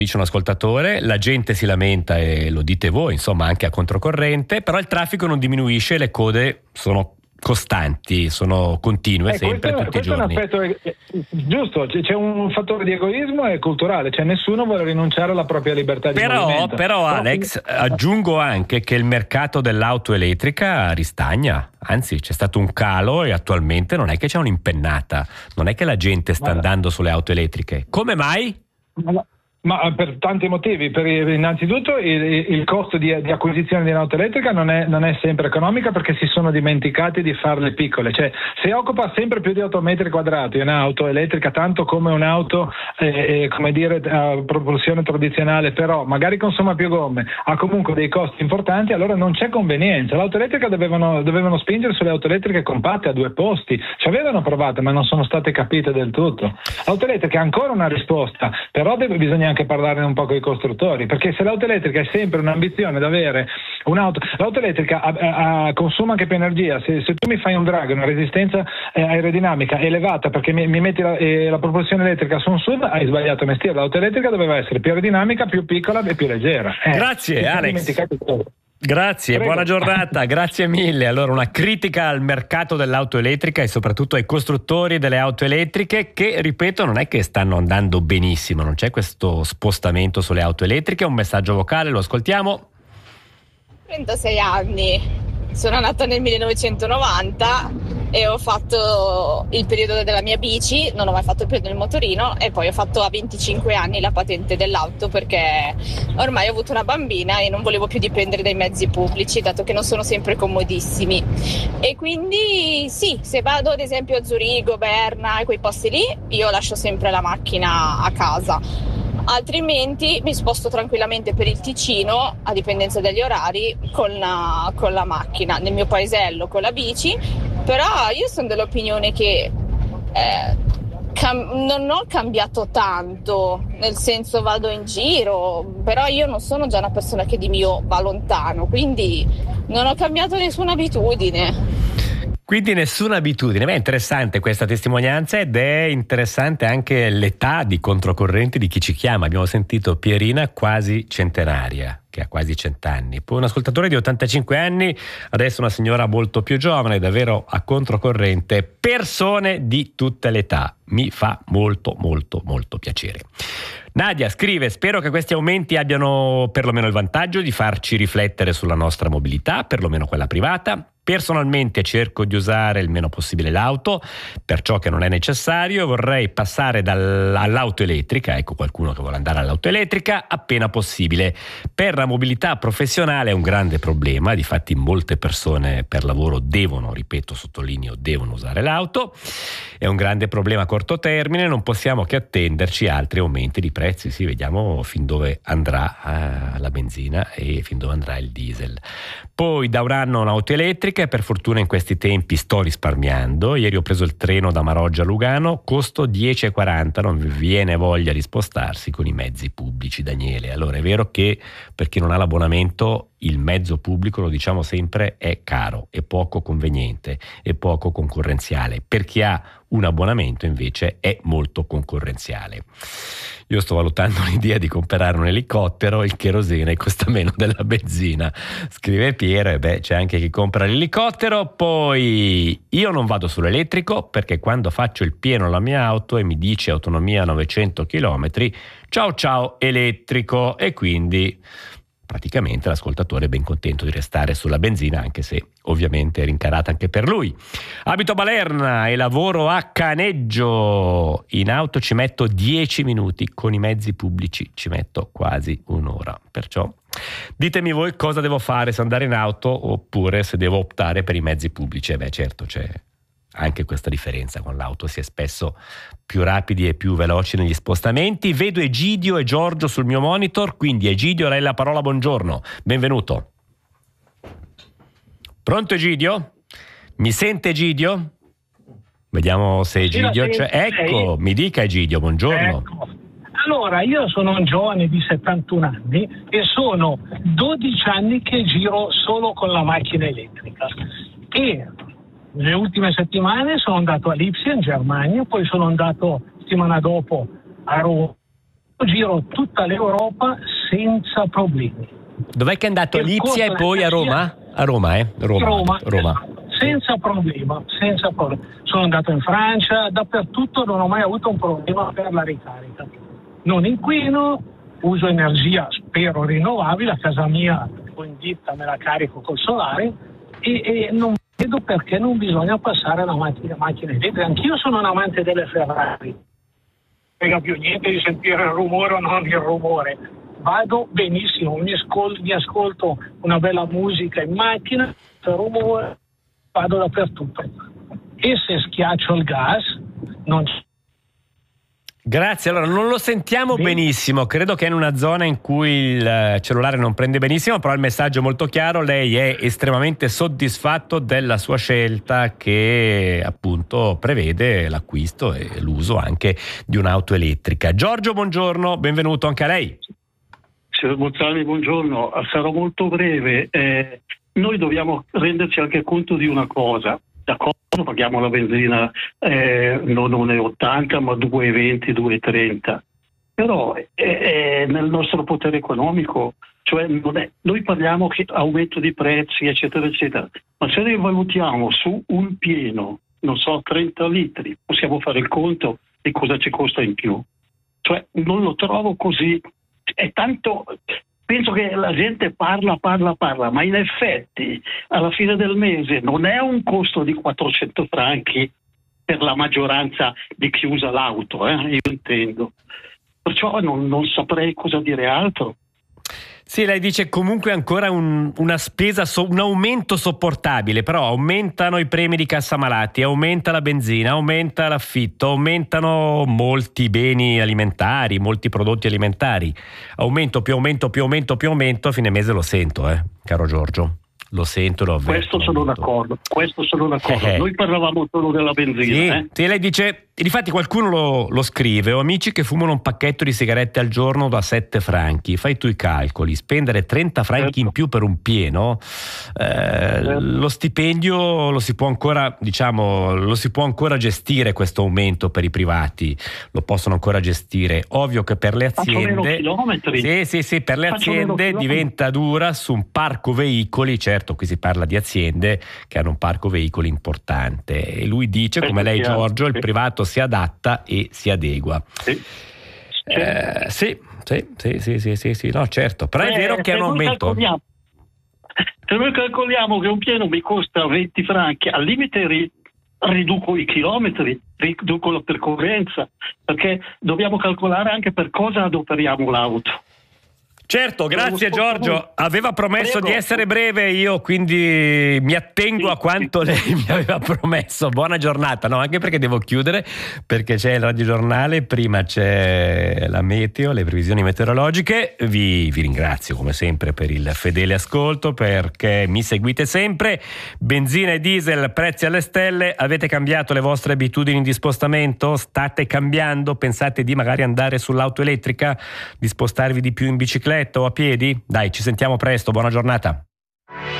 Dice un ascoltatore, la gente si lamenta e lo dite voi, insomma anche a controcorrente, però il traffico non diminuisce, le code sono costanti, sono continue, sempre, tutti i giorni. Questo è un aspetto giusto, c'è un fattore di egoismo e culturale, cioè nessuno vuole rinunciare alla propria libertà di movimento. Però Alex, aggiungo anche che il mercato dell'auto elettrica ristagna, anzi c'è stato un calo e attualmente non è che c'è un'impennata, non è che la gente sta andando sulle auto elettriche. Come mai? Ma per tanti motivi. Innanzitutto il costo di acquisizione di un'auto elettrica non è sempre economica, perché si sono dimenticati di farle piccole, cioè se occupa sempre più di 8 metri quadrati un'auto elettrica, tanto come un'auto a propulsione tradizionale, però magari consuma più gomme, ha comunque dei costi importanti, allora non c'è convenienza. L'auto elettrica dovevano spingere sulle auto elettriche compatte a 2 posti, ci avevano provato ma non sono state capite del tutto. L'auto elettrica è ancora una risposta, però bisogna anche parlarne un po' con i costruttori, perché se l'auto elettrica è sempre un'ambizione da avere l'auto elettrica consuma anche più energia. Se tu mi fai un drag, una resistenza aerodinamica elevata perché mi metti la propulsione elettrica su un SUV, hai sbagliato mestiere. L'auto elettrica doveva essere più aerodinamica, più piccola e più leggera. Grazie Alex. Grazie, Prego. Buona giornata, grazie mille. Allora, una critica al mercato dell'auto elettrica e soprattutto ai costruttori delle auto elettriche che, ripeto, non è che stanno andando benissimo, non c'è questo spostamento sulle auto elettriche. Un messaggio vocale, lo ascoltiamo. 36 anni, sono nata nel 1990 e ho fatto il periodo della mia bici, non ho mai fatto il periodo del motorino, e poi ho fatto a 25 anni la patente dell'auto, perché ormai ho avuto una bambina e non volevo più dipendere dai mezzi pubblici, dato che non sono sempre comodissimi. E quindi sì, se vado ad esempio a Zurigo, Berna e quei posti lì, io lascio sempre la macchina a casa. Altrimenti mi sposto tranquillamente per il Ticino, a dipendenza degli orari, con la macchina, nel mio paesello con la bici. Però io sono dell'opinione che non ho cambiato tanto, nel senso vado in giro, però io non sono già una persona che di mio va lontano, quindi non ho cambiato nessuna abitudine. Quindi nessuna abitudine. Beh, è interessante questa testimonianza, ed è interessante anche l'età di controcorrente di chi ci chiama. Abbiamo sentito Pierina, quasi centenaria, che ha quasi 100 anni. Poi un ascoltatore di 85 anni, adesso una signora molto più giovane, davvero a controcorrente. Persone di tutte le età. Mi fa molto molto molto piacere. Nadia scrive: spero che questi aumenti abbiano perlomeno il vantaggio di farci riflettere sulla nostra mobilità, perlomeno quella privata. Personalmente cerco di usare il meno possibile l'auto per ciò che non è necessario, vorrei passare all'auto elettrica, ecco qualcuno che vuole andare all'auto elettrica, appena possibile. Per la mobilità professionale è un grande problema, difatti molte persone per lavoro devono, ripeto, sottolineo, devono usare l'auto. È un grande problema a corto termine, non possiamo che attenderci altri aumenti di prezzi, sì, vediamo fin dove andrà la benzina e fin dove andrà il diesel. Poi da un anno un'auto elettrica e per fortuna in questi tempi sto risparmiando. Ieri ho preso il treno da Maroggia a Lugano, costo 10,40, non vi viene voglia di spostarsi con i mezzi pubblici, Daniele. Allora è vero che per chi non ha l'abbonamento il mezzo pubblico, lo diciamo sempre, è caro, è poco conveniente, è poco concorrenziale. Per chi ha un abbonamento invece è molto concorrenziale. Io sto valutando l'idea di comprare un elicottero, il cherosene costa meno della benzina, scrive Piero, e c'è anche chi compra l'elicottero. Poi io non vado sull'elettrico perché quando faccio il pieno alla mia auto e mi dice autonomia 900 km, ciao elettrico, e quindi praticamente l'ascoltatore è ben contento di restare sulla benzina, anche se ovviamente è rincarata anche per lui. Abito a Balerna e lavoro a Caneggio. In auto ci metto 10 minuti, con i mezzi pubblici ci metto quasi un'ora. Perciò ditemi voi cosa devo fare, se andare in auto oppure se devo optare per i mezzi pubblici. Certo, c'è anche questa differenza con l'auto, si è spesso più rapidi e più veloci negli spostamenti. Vedo Egidio e Giorgio sul mio monitor, quindi Egidio, lei la parola, buongiorno, benvenuto. Pronto Egidio? Mi sente Egidio? Vediamo se Egidio c'è. Ecco, mi dica Egidio, buongiorno. Ecco. Allora, io sono un giovane di 71 anni e sono 12 anni che giro solo con la macchina elettrica, e le ultime settimane sono andato a Lipsia in Germania, poi sono andato settimana dopo a Roma giro tutta l'Europa senza problemi. Dov'è che è andato? A Lipsia e poi a Roma? A Roma, Roma. Esatto. Senza problema. Sono andato in Francia, dappertutto non ho mai avuto un problema per la ricarica. Non inquino, uso energia, spero rinnovabile, a casa mia o in ditta me la carico col solare e non vedo perché non bisogna passare alla macchina elettrica. Anch'io sono un amante delle Ferrari. Non frega più niente di sentire il rumore o non il rumore. Vado benissimo, mi ascolto una bella musica in macchina, il rumore, vado dappertutto. E se schiaccio il gas non c'è. Grazie, allora non lo sentiamo benissimo, credo che è in una zona in cui il cellulare non prende benissimo, però il messaggio è molto chiaro, lei è estremamente soddisfatto della sua scelta che appunto prevede l'acquisto e l'uso anche di un'auto elettrica. Giorgio, buongiorno, benvenuto anche a lei. Signor Bozzani, buongiorno, sarò molto breve. Noi dobbiamo renderci anche conto di una cosa. D'accordo, paghiamo la benzina non 1,80 ma 2,20, 2,30. Però nel nostro potere economico, cioè noi parliamo che aumento di prezzi, eccetera, eccetera. Ma se ne valutiamo su un pieno, non so, 30 litri, possiamo fare il conto di cosa ci costa in più. Cioè non lo trovo così. È tanto, penso che la gente parla, ma in effetti alla fine del mese non è un costo di 400 franchi per la maggioranza di chi usa l'auto, io intendo. Perciò non saprei cosa dire altro. Sì, lei dice comunque ancora una spesa, un aumento sopportabile, però aumentano i premi di cassa malati, aumenta la benzina, aumenta l'affitto, aumentano molti beni alimentari, molti prodotti alimentari. Aumento, a fine mese lo sento, caro Giorgio. Lo sento, lo avverto. Questo sono d'accordo. Noi parlavamo solo della benzina. Sì, lei dice, difatti qualcuno lo scrive, ho amici che fumano un pacchetto di sigarette al giorno da 7 franchi, fai tu i calcoli, spendere 30 franchi in più per un pieno, lo stipendio lo si può ancora gestire, questo aumento per i privati, lo possono ancora gestire. Ovvio che per le aziende, sì, per le aziende diventa dura su un parco veicoli. Certo, qui si parla di aziende che hanno un parco veicoli importante e lui dice, come lei Giorgio, il privato si adatta e si adegua. Sì, no, certo, però è vero che è un aumento. Se noi calcoliamo che un pieno mi costa 20 franchi, al limite riduco i chilometri, riduco la percorrenza, perché dobbiamo calcolare anche per cosa adoperiamo l'auto. Certo, grazie Giorgio, aveva promesso di essere breve, io quindi mi attengo a quanto lei mi aveva promesso. Buona giornata, no, anche perché devo chiudere, perché c'è il radiogiornale, prima c'è la meteo, le previsioni meteorologiche. Vi ringrazio come sempre per il fedele ascolto, perché mi seguite sempre. Benzina e diesel, prezzi alle stelle. Avete cambiato le vostre abitudini di spostamento? State cambiando? Pensate di magari andare sull'auto elettrica, di spostarvi di più in bicicletta o a piedi? Dai, ci sentiamo presto, buona giornata.